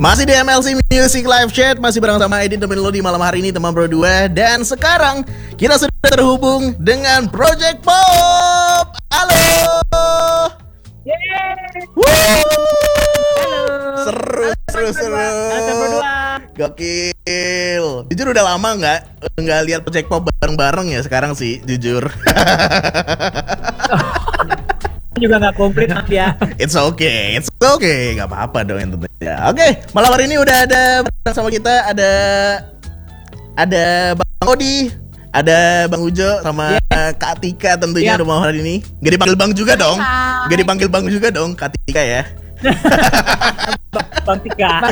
Masih di MLC Music Live Chat, masih bareng sama Edit temen lo di malam hari ini teman bro 2. Dan sekarang kita sudah terhubung dengan Project Pop. Halo. Yeay. Seru. Gokil. Jujur udah lama nggak lihat Project Pop bareng-bareng ya sekarang sih, jujur. Juga nggak komplit ya. It's okay, nggak apa-apa dong yang tentunya. Oke, malam hari ini udah ada bersama kita ada Bang Odi, ada Bang Ujo sama Kak Tika tentunya di malam hari ini. Gak dipanggil Bang juga dong, gak dipanggil Bang juga dong, Kak Tika ya. Bang Tika.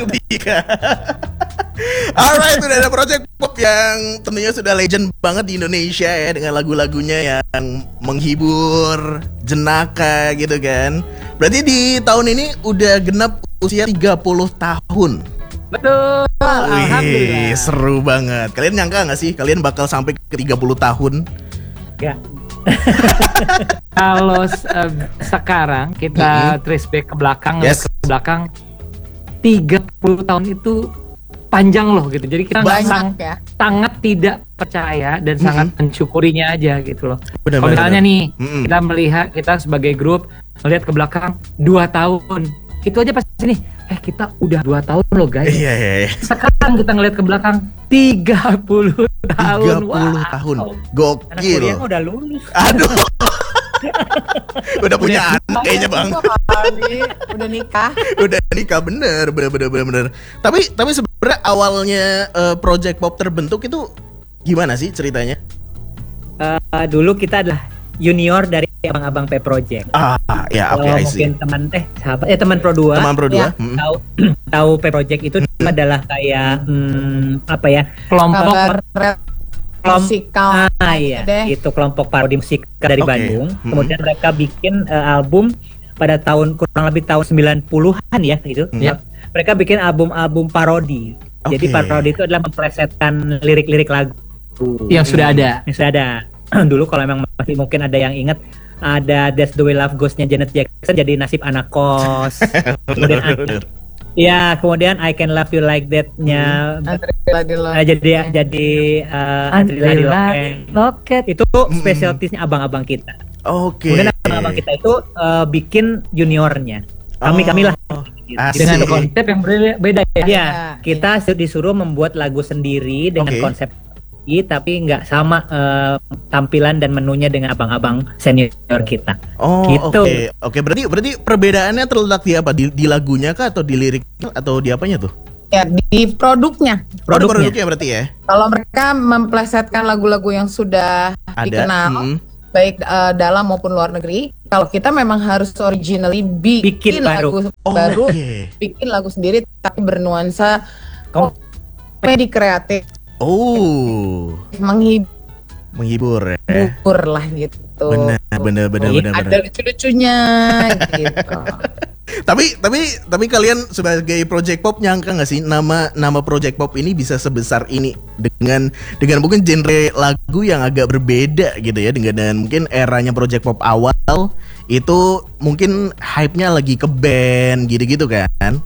Alright, udah ada Project Pop yang tentunya sudah legend banget di Indonesia ya, dengan lagu-lagunya yang menghibur, jenaka gitu kan. Berarti di tahun ini udah genap usia 30 tahun. Betul. Wih, seru banget. Kalian nyangka gak sih kalian bakal sampai ke 30 tahun? Ya. Kalau sekarang kita trace back ke belakang, ke belakang 30 tahun itu panjang loh gitu. Jadi kita sangat tidak percaya dan sangat mensyukurinya aja gitu loh. Kalau misalnya nih kita melihat, kita sebagai grup melihat ke belakang 2 tahun, itu aja pasti nih kita udah 2 tahun loh guys. Iya. Sekarang kita ngelihat ke belakang 30 tahun. 30 tahun. Gokil. Anak kuliah udah lulus. Aduh. Udah punya anak kayaknya Bang. Udah nikah. Udah nikah, bener. Tapi sebenarnya awalnya Project Pop terbentuk itu gimana sih ceritanya? Dulu kita adalah junior dari abang-abang P Project. Ya oke, mungkin teman Pro 2. Teman Pro 2. Ya, tahu P Project itu adalah kayak kelompok musikal. Itu kelompok parodi musik dari Bandung. Kemudian mereka bikin album pada kurang lebih tahun 90-an ya itu. Mereka bikin album parodi. Jadi parodi itu adalah memplesetkan lirik-lirik lagu yang sudah ada. Dulu kalau memang masih mungkin ada yang ingat, ada That's the Way Love Goes-nya Janet Jackson jadi nasib anak kos. Kemudian I Can Love You Like That-nya jadi Adrila Loket. Itu spesialtisnya abang-abang kita. Kemudian abang-abang kita itu bikin juniornya. Kami lah dengan konsep yang beda ya. Kita disuruh membuat lagu sendiri dengan konsep tapi nggak sama tampilan dan menunya dengan abang-abang senior kita. Gitu. Oke. Berarti perbedaannya terletak di apa? Di lagunya kah atau di liriknya atau di apanya tuh? Ya, di produknya. Produknya berarti ya. Kalau mereka memplesetkan lagu-lagu yang sudah dikenal, baik dalam maupun luar negeri. Kalau kita memang harus originally bikin lagu baru, bikin lagu sendiri tapi bernuansa komedi kreatif. Menghibur ya. Menghibur lah gitu. Bener. Ada lucu-lucunya gitu. Tapi kalian sebagai Project Pop nyangka nggak sih nama Project Pop ini bisa sebesar ini dengan mungkin genre lagu yang agak berbeda gitu ya, dengan mungkin eranya Project Pop awal itu mungkin hype-nya lagi ke band gitu kan?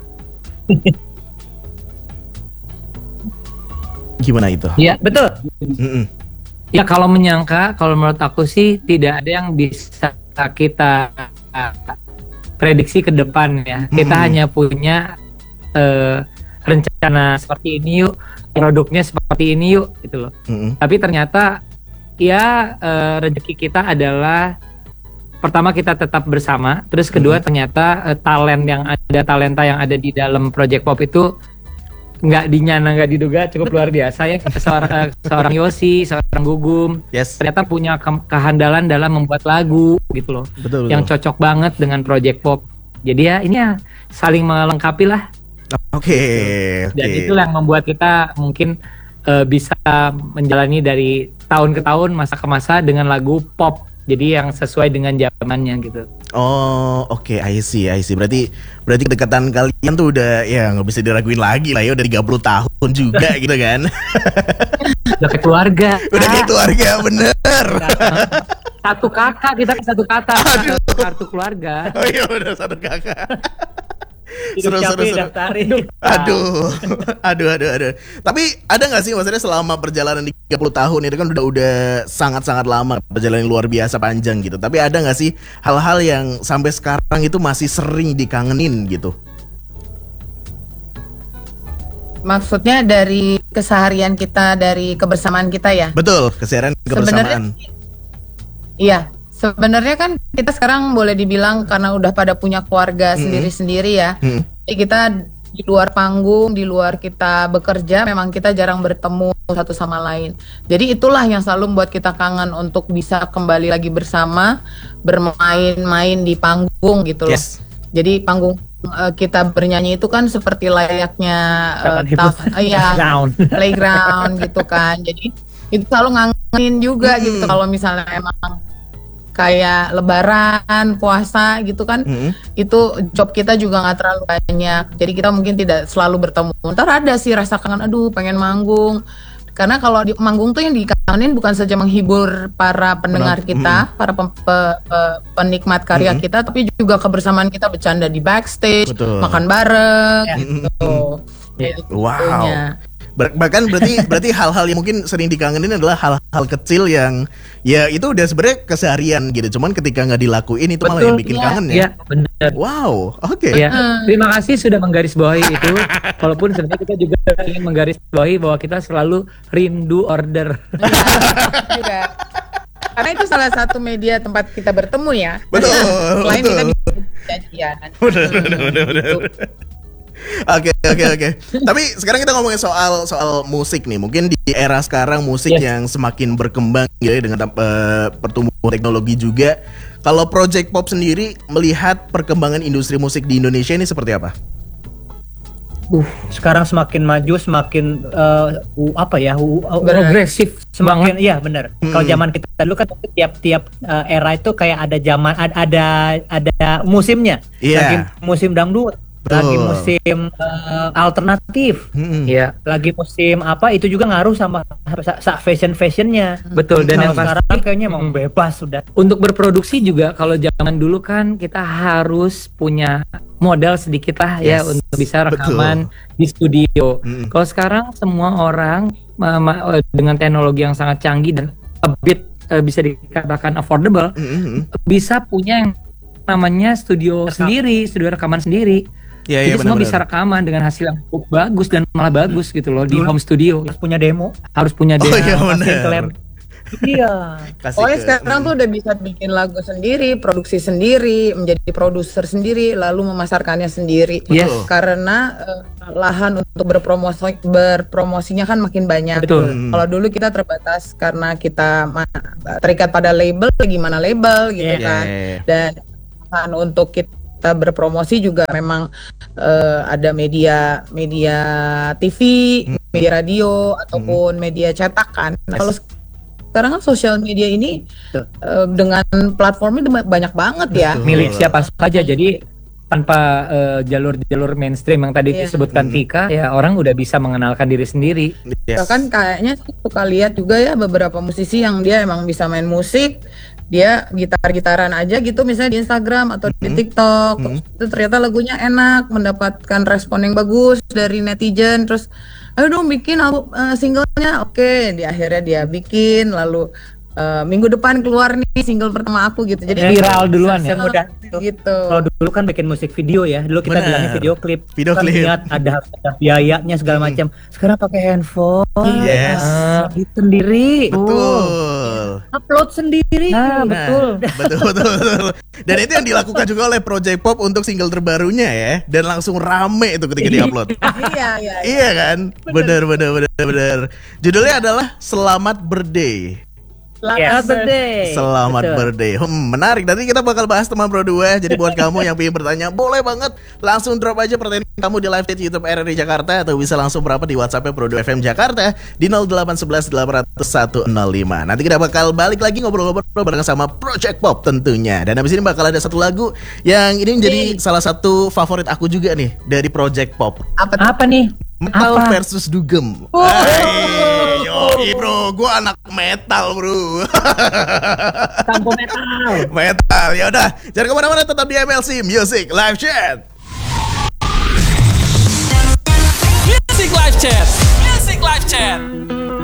Gimana itu? Iya betul. Ya kalau menurut aku sih tidak ada yang bisa kita prediksi ke depan ya. Kita hanya punya rencana seperti ini yuk, produknya seperti ini yuk gitu loh. Tapi ternyata rezeki kita adalah pertama kita tetap bersama, terus kedua ternyata talenta yang ada di dalam Project Pop itu nggak diduga cukup luar biasa ya. Seorang Yosi, seorang Gugum ternyata punya kehandalan dalam membuat lagu gitu loh. Betul. Yang cocok banget dengan Project Pop. Jadi ini saling melengkapi lah. Dan itulah yang membuat kita mungkin bisa menjalani dari tahun ke tahun, masa ke masa dengan lagu pop. Jadi yang sesuai dengan zamannya gitu. I see. Berarti kedekatan kalian tuh udah nggak bisa diraguin lagi lah ya, udah 30 tahun juga gitu kan. Udah kayak keluarga. Udah kayak keluarga, bener. Satu kakak, kita satu kata. Kartu keluarga. Oh iya, udah satu kakak. Seru. Aduh. Tapi ada nggak sih maksudnya selama perjalanan di 30 tahun itu kan udah sangat-sangat lama, perjalanan luar biasa panjang gitu. Tapi ada nggak sih hal-hal yang sampai sekarang itu masih sering dikangenin gitu? Maksudnya dari keseharian kita, dari kebersamaan kita ya? Betul, keseharian kebersamaan. Iya. Sebenarnya kan kita sekarang boleh dibilang karena udah pada punya keluarga sendiri-sendiri ya. Jadi kita di luar panggung, di luar kita bekerja, memang kita jarang bertemu satu sama lain. Jadi itulah yang selalu membuat kita kangen untuk bisa kembali lagi bersama, bermain-main di panggung gitu loh. Yes. Jadi panggung kita bernyanyi itu kan seperti layaknya playground gitu kan. Jadi itu selalu ngangenin juga gitu kalau misalnya emang kayak lebaran, puasa gitu kan, itu job kita juga nggak terlalu banyak, jadi kita mungkin tidak selalu bertemu. Ntar ada sih rasa kangen, aduh pengen manggung, karena kalau di manggung tuh yang dikangenin bukan saja menghibur para pendengar kita, para penikmat karya kita, tapi juga kebersamaan kita bercanda di backstage, makan bareng, gitu. Wow. Bahkan berarti hal-hal yang mungkin sering dikangenin adalah hal-hal kecil yang ya itu udah sebenarnya keseharian gitu. Cuman ketika nggak dilakuin itu malah yang bikin kangen ya. Iya, benar. Wow, oke. Ya, terima kasih sudah menggarisbawahi itu. Walaupun sebenarnya kita juga ingin menggarisbawahi bahwa kita selalu rindu order. Juga. Karena itu salah satu media tempat kita bertemu ya. Betul. Selain kita bisa janjian. Benar. Oke. Tapi sekarang kita ngomongin soal musik nih. Mungkin di era sekarang musik yang semakin berkembang ya dengan pertumbuhan teknologi juga. Kalau Project Pop sendiri melihat perkembangan industri musik di Indonesia ini seperti apa? Sekarang semakin maju, semakin progresif semakin iya benar. Kalau zaman kita dulu kan tiap era itu kayak ada zaman ada musimnya. Lagi musim dangdut, lagi musim alternatif, ya. Lagi musim apa itu juga ngaruh sama fashionnya. Betul. Dan yang sekarang kayaknya emang bebas sudah. Untuk berproduksi juga kalau zaman dulu kan kita harus punya modal sedikit lah ya untuk bisa rekaman di studio. Kalau sekarang semua orang dengan teknologi yang sangat canggih dan a bit bisa dikatakan affordable, bisa punya yang namanya studio rekaman sendiri. Jadi semua bisa rekaman dengan hasil yang cukup bagus dan malah bagus gitu loh di home studio. Harus punya demo. Iya. Pokoknya sekarang tuh udah bisa bikin lagu sendiri, produksi sendiri, menjadi produser sendiri, lalu memasarkannya sendiri. Karena lahan untuk berpromosinya kan makin banyak. Kalau dulu kita terbatas karena kita terikat pada label, gimana label gitu kan. Dan lahan untuk kita berpromosi juga memang ada media TV, media radio ataupun media cetak kan. Kalau sekarang kan sosial media ini dengan platformnya banyak banget ya. Milik siapa saja. Jadi tanpa jalur mainstream yang tadi disebutkan Tika, ya orang udah bisa mengenalkan diri sendiri. Bahkan kayaknya suka lihat juga ya beberapa musisi yang dia emang bisa main musik, dia gitar-gitaran aja gitu misalnya di Instagram atau di TikTok, itu ternyata lagunya enak, mendapatkan respon yang bagus dari netizen, terus ayo dong bikin singlenya, oke, di akhirnya dia bikin, lalu minggu depan keluar nih single pertama aku gitu, jadi viral duluan ya. Mudah gitu. Kalau dulu kan bikin musik video ya, dulu kita bilangnya video klip. Kan lihat ada biayanya segala macam. Sekarang pakai handphone, sendiri, upload sendiri. Betul. Dan itu yang dilakukan juga oleh Project Pop untuk single terbarunya ya, dan langsung rame itu ketika diupload. Iya kan, benar. Judulnya adalah Selamat Birthday. Selamat birthday. Menarik. Nanti kita bakal bahas teman Pro 2. Jadi buat kamu yang ingin bertanya, boleh banget langsung drop aja pertanyaan kamu di live chat YouTube RRI Jakarta, atau bisa langsung merapat di WhatsApp Pro 2 FM Jakarta di 0811 800 105. Nanti kita bakal balik lagi ngobrol-ngobrol bareng sama Project Pop tentunya. Dan habis ini bakal ada satu lagu yang ini menjadi salah satu favorit aku juga nih dari Project Pop. Apa nih? Metal versus Dugem. Yoi bro, gue anak metal bro. Kampo metal. Ya udah, jangan kemana-mana, tetap di MLC Music Live Chat. Live Chat.